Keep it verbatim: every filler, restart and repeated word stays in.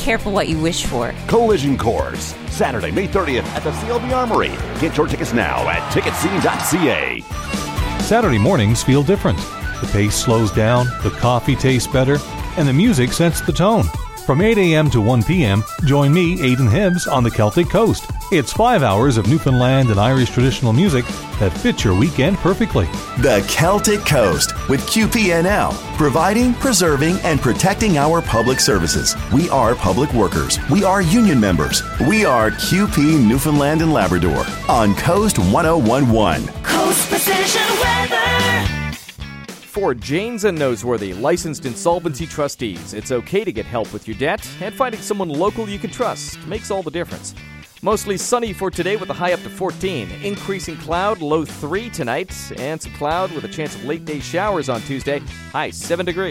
careful what you wish for. Collision Course, Saturday, May thirtieth at the C L B Armory. Get your tickets now at ticket scene dot c a. Saturday mornings feel different. The pace slows down, the coffee tastes better, and the music sets the tone. From eight a.m. to one p.m., join me, Aidan Hibbs, on the Celtic Coast. It's five hours of Newfoundland and Irish traditional music that fits your weekend perfectly. The Celtic Coast with Q P N L, providing, preserving, and protecting our public services. We are public workers. We are union members. We are Q P Newfoundland and Labrador on Coast one oh one point one. Coast Precision Weather. For Janes and Noseworthy, licensed insolvency trustees, it's okay to get help with your debt, and finding someone local you can trust makes all the difference. Mostly sunny for today with a high up to fourteen. Increasing cloud, low three tonight, and some cloud with a chance of late day showers on Tuesday, high seven degrees.